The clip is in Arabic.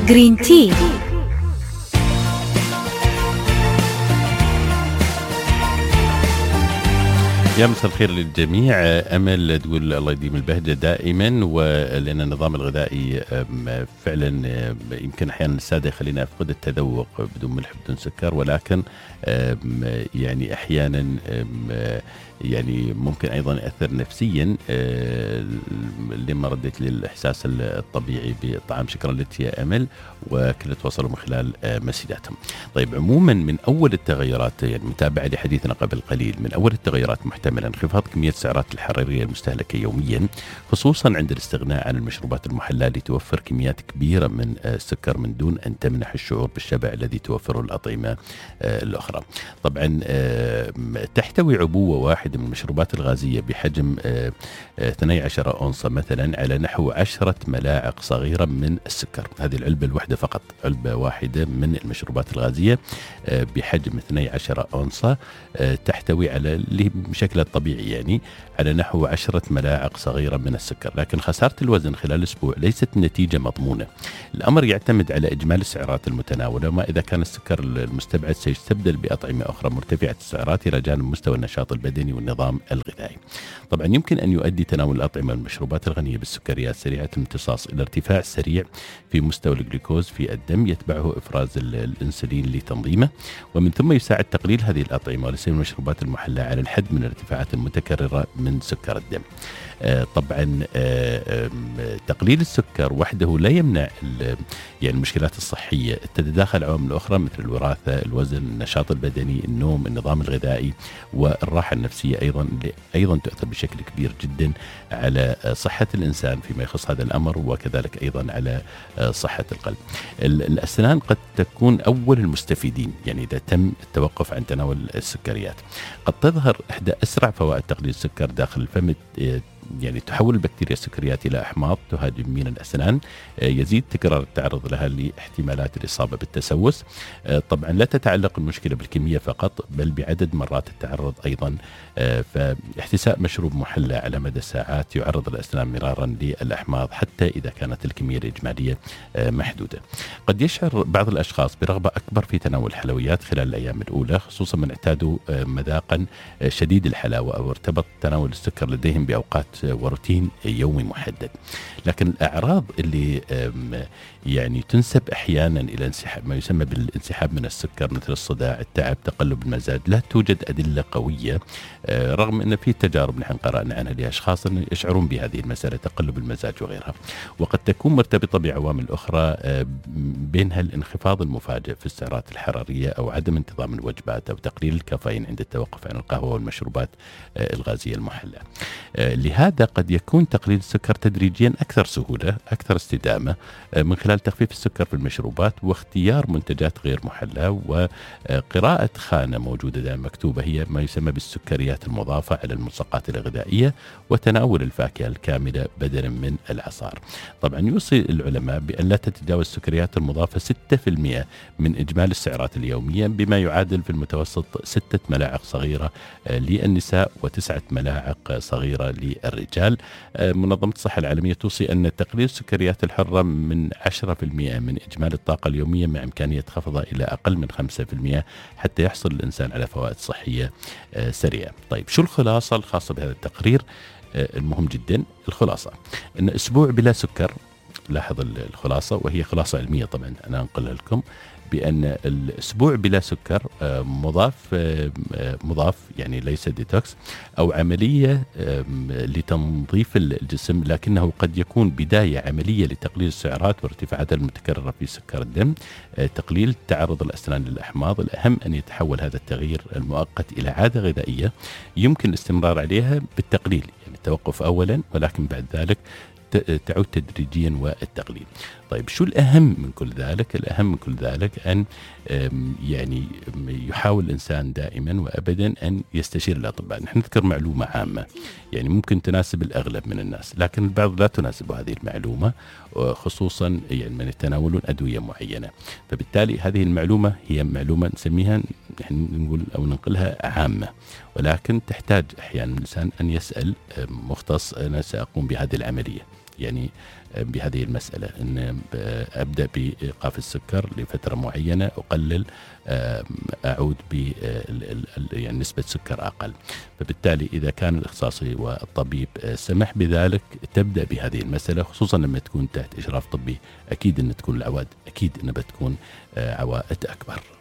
جرين تي. يا مساء الخير للجميع. أمل تقول الله يديم البهجة دائما، ولأن النظام الغذائي فعلا يمكن أحيانا السادة يخلينا أفقد التذوق بدون ملح بدون سكر، ولكن يعني أحيانا يعني ممكن أيضا يأثر نفسيا لما ردت للإحساس الطبيعي بالطعام. شكرا لك يا أمل، وكل تواصلوا من خلال مسجاتهم. طيب، عموما من أول التغيرات، يعني متابعة لحديثنا قبل قليل، من أول التغيرات محتملا انخفاض كمية السعرات الحرارية المستهلكة يوميا، خصوصا عند الاستغناء عن المشروبات المحلاة اللي توفر كميات كبيرة من السكر من دون أن تمنح الشعور بالشبع الذي توفره الأطعمة الأخرى. طبعا تحتوي عبوة واحدة من المشروبات الغازية بحجم 12 أونصة مثلا على نحو 10 ملاعق صغيرة من السكر. هذه العلبة الواحدة فقط، علبة واحدة من المشروبات الغازية بحجم 12 أونصة تحتوي على اللي بشكل الطبيعي يعني على نحو 10 ملاعق صغيرة من السكر. لكن خسارة الوزن خلال أسبوع ليست نتيجة مضمونة. الأمر يعتمد على إجمالي السعرات المتناولة، وما إذا كان السكر المستبعد سيستبدل بأطعمة أخرى مرتفعة السعرات إلى جانب مستوى النشاط البدني والنظام الغذائي. طبعا يمكن أن يؤدي تناول الأطعمة والمشروبات الغنية بالسكريات سريعة الامتصاص إلى ارتفاع سريع في مستوى الجلوكوز في الدم، يتبعه إفراز الأنسولين لتنظيمه، ومن ثم يساعد تقليل هذه الأطعمة ولسان المشروبات المحلاة على الحد من الارتفاعات المتكررة من سكر الدم. طبعا تقليل السكر وحده لا يمنع يعني المشكلات الصحية. تتداخل عوامل أخرى مثل الوراثة، الوزن، النشاط البدني، النوم، النظام الغذائي والراحة النفسية أيضا تؤثر بشكل كبير جدا على صحة الإنسان فيما يخص هذا الأمر، وكذلك أيضا على صحة القلب. الأسنان قد تكون أول المستفيدين يعني إذا تم التوقف عن تناول السكريات. قد تظهر إحدى أسرع فوائد تقليل السكر داخل الفم، يعني تحول البكتيريا السكريات إلى أحماض تهاجم مين الأسنان، يزيد تكرار التعرض لها لاحتمالات الإصابة بالتسوس. طبعا لا تتعلق المشكلة بالكمية فقط بل بعدد مرات التعرض أيضا. فاحتساء مشروب محلى على مدى ساعات يعرض الأسنان مرارا للأحماض حتى إذا كانت الكمية الإجمالية محدودة. قد يشعر بعض الأشخاص برغبة أكبر في تناول الحلويات خلال الأيام الأولى، خصوصا من اعتادوا مذاقا شديد الحلاوة أو ارتبط تناول السكر لديهم بأوقات وروتين يومي محدد. لكن الأعراض اللي يعني تنسب أحيانا إلى ما يسمى بالانسحاب من السكر مثل الصداع، التعب، تقلب المزاج، لا توجد أدلة قوية، رغم أن في تجارب نحن قرأنا عنها لأشخاص يشعرون بهذه المسألة تقلب المزاج وغيرها. وقد تكون مرتبطة بعوامل أخرى بينها الانخفاض المفاجئ في السعرات الحرارية أو عدم انتظام الوجبات أو تقليل الكافيين عند التوقف عن القهوة والمشروبات الغازية المحلى. لهذا قد يكون تقليل السكر تدريجيا أكثر سهولة، أكثر استدامة، من خلال تخفيف السكر في المشروبات واختيار منتجات غير محلاة وقراءة خانة موجودة دائما مكتوبة هي ما يسمى بالسكريات المضافة على الملصقات الغذائية، وتناول الفاكهة الكاملة بدلا من العصار. طبعا يوصي العلماء بأن لا تتجاوز السكريات المضافة 6% من إجمالي السعرات اليومية، بما يعادل في المتوسط 6 ملاعق صغيرة للنساء و9 ملاعق صغيرة للرجال. منظمة الصحة العالمية توصي أن تقليل السكريات الحرة من 10% من إجمالي الطاقة اليومية مع إمكانية خفضها إلى أقل من 5% حتى يحصل الإنسان على فوائد صحية سريعة. طيب، شو الخلاصة الخاصة بهذا التقرير؟ المهم جدا الخلاصة أن أسبوع بلا سكر، لاحظ الخلاصة وهي خلاصة علمية طبعا أنا أنقلها لكم، بأن الأسبوع بلا سكر مضاف يعني ليس ديتوكس أو عملية لتنظيف الجسم، لكنه قد يكون بداية عملية لتقليل السعرات وارتفاعاتها المتكررة في سكر الدم، تقليل تعرض الأسنان للأحماض. الأهم أن يتحول هذا التغيير المؤقت إلى عادة غذائية يمكن الاستمرار عليها بالتقليل، يعني التوقف أولا ولكن بعد ذلك تعود تدريجيا والتقليل. طيب، شو الأهم من كل ذلك؟ الأهم من كل ذلك أن يعني يحاول الإنسان دائما وأبدا أن يستشير الأطباء. نحن نذكر معلومة عامة يعني ممكن تناسب الأغلب من الناس، لكن البعض لا تناسب هذه المعلومة، خصوصا يعني من يتناولون أدوية معينة. فبالتالي هذه المعلومة هي معلومة نسميها نحن نقول أو ننقلها عامة، ولكن تحتاج أحيانا الإنسان أن يسأل مختص. أنا سأقوم بهذه العملية، يعني بهذه المسألة، أن أبدأ بإيقاف السكر لفترة معينة، أقلل، أعود يعني نسبة سكر أقل. فبالتالي إذا كان الإخصاصي والطبيب سمح بذلك تبدأ بهذه المسألة، خصوصا لما تكون تحت إشراف طبي. أكيد أن تكون العوائد أكيد أنها بتكون عوائد أكبر.